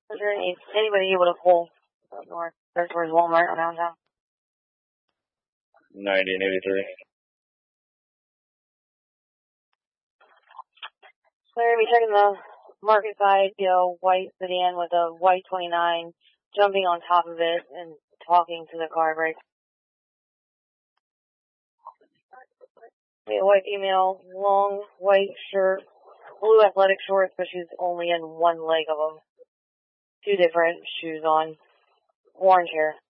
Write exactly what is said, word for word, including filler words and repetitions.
Is there any, anybody able to pull up north? There's where's Walmart around town. ninety and eighty-three. So we're going to be checking the market side, you know, white sedan with a white twenty-nine, jumping on top of it and talking to the car brake. A white female, long white shirt, blue athletic shorts, but she's only in one leg of them. Two different shoes on. Orange hair.